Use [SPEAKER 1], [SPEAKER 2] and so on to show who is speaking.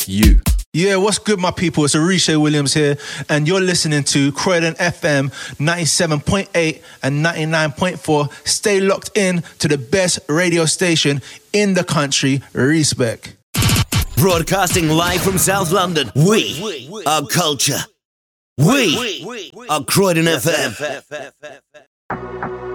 [SPEAKER 1] you. Yeah, what's good, my people? It's Arisha Williams here, and you're listening to Croydon FM 97.8 and 99.4. Stay locked in to the best radio station in the country. Respect.
[SPEAKER 2] Broadcasting live from South London. We are culture. We are Croydon FM.